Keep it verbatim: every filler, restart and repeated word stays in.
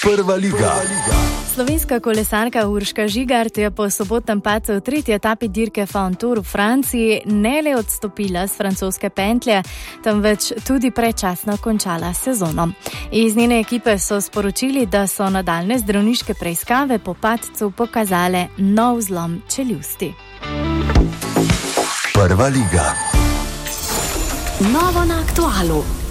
Prva liga. Slovenska kolesarka Urška Žigart je po sobotnem padcu v tretji etapi dirke Font-Tour v Franciji ne le odstopila z francoske pentlje, temveč tudi predčasno končala sezono. Iz njene ekipe so sporočili, da so nadaljne zdravniške preiskave po padcu pokazale nov zlom čeljusti. Prva liga. Novo na aktualu.